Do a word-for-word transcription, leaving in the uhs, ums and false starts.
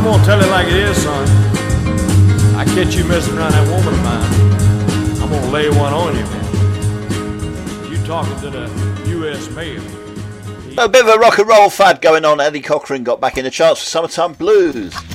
gonna tell it like it is, son. I catch you messing around that woman of mine, I'm gonna lay one on you, man. You talking to the U S mail. A bit of a rock and roll fad going on. Eddie Cochran got back in the charts for Summertime Blues.